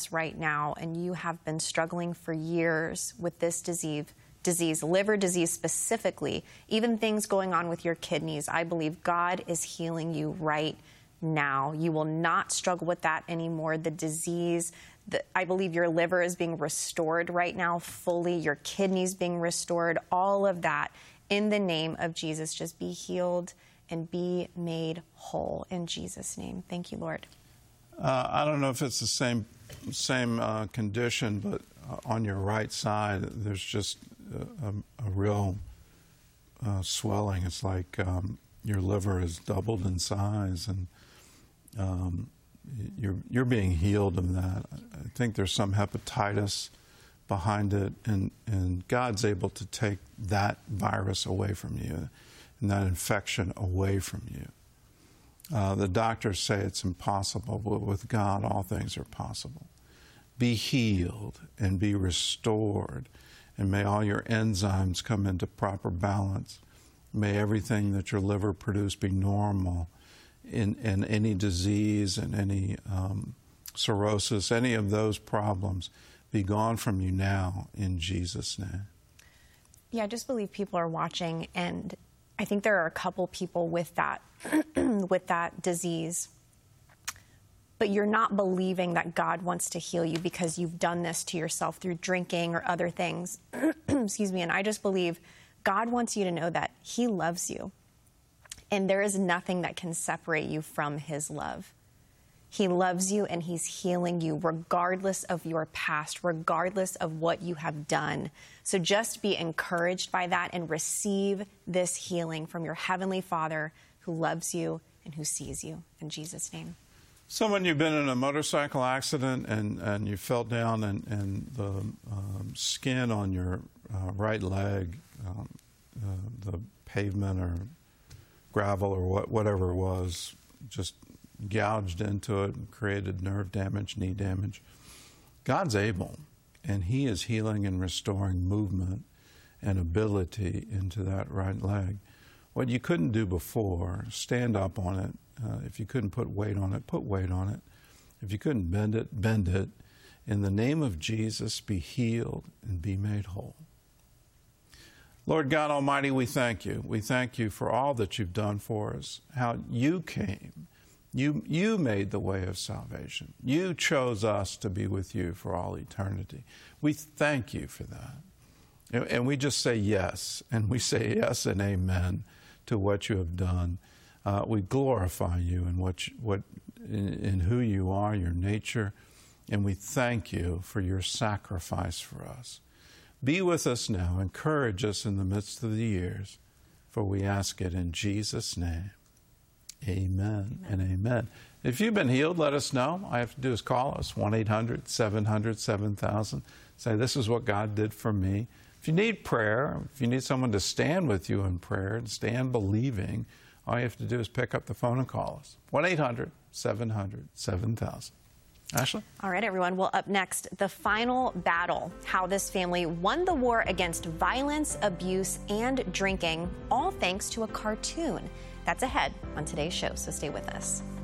right now and you have been struggling for years with this disease, liver disease specifically, even things going on with your kidneys, I believe God is healing you right now. You will not struggle with that anymore. The disease, I believe your liver is being restored right now fully, your kidneys being restored, all of that in the name of Jesus. Just be healed and be made whole in Jesus' name. Thank you, Lord. I don't know if it's the same condition, but on your right side, there's just a real swelling. It's like your liver is doubled in size, and you're being healed of that. I think there's some hepatitis behind it, and God's able to take that virus away from you and that infection away from you. The doctors say it's impossible, but with God, all things are possible. Be healed and be restored, and may all your enzymes come into proper balance. May everything that your liver produce be normal, in any disease and any cirrhosis, any of those problems be gone from you now in Jesus' name. Yeah, I just believe people are watching, and I think there are a couple people with that with that disease, but you're not believing that God wants to heal you because you've done this to yourself through drinking or other things. Excuse me. And I just believe God wants you to know that He loves you, and there is nothing that can separate you from His love. He loves you, and He's healing you regardless of your past, regardless of what you have done. So just be encouraged by that and receive this healing from your Heavenly Father who loves you and who sees you. In Jesus' name. Someone, you've been in a motorcycle accident and you fell down, and the skin on your right leg, the pavement or gravel or whatever it was, just gouged into it and created nerve damage, knee damage. God's able, and He is healing and restoring movement and ability into that right leg. What you couldn't do before, stand up on it. If you couldn't put weight on it, put weight on it. If you couldn't bend it, bend it. In the name of Jesus, be healed and be made whole. Lord God Almighty, we thank you. We thank you for all that you've done for us, how you came. You made the way of salvation. You chose us to be with you for all eternity. We thank you for that. And we just say yes, and we say yes and amen to what you have done. We glorify you in who you are, your nature, and we thank you for your sacrifice for us. Be with us now. Encourage us in the midst of the years, for we ask it in Jesus' name. Amen and amen. If you've been healed, let us know. All you have to do is call us, 1-800-700-7000. Say, this is what God did for me. If you need prayer, if you need someone to stand with you in prayer and stand believing, all you have to do is pick up the phone and call us, 1-800-700-7000. Ashley? All right, everyone. Well, up next, the final battle, how this family won the war against violence, abuse, and drinking, all thanks to a cartoon. That's ahead on today's show, so stay with us.